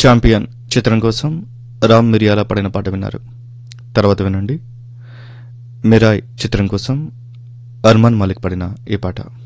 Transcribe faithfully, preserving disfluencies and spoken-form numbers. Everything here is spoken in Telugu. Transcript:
ఛాంపియన్ చిత్రం కోసం రామ్ మిరియాల పడిన పాట విన్నారు. తర్వాత వినండి మిరాయ్ చిత్రం కోసం అర్మాన్ మాలిక్ పడిన ఈ పాట.